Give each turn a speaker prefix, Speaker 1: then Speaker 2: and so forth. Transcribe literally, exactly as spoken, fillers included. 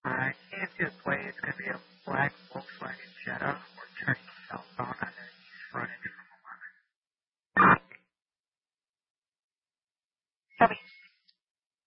Speaker 1: I can't just play. It's going to be a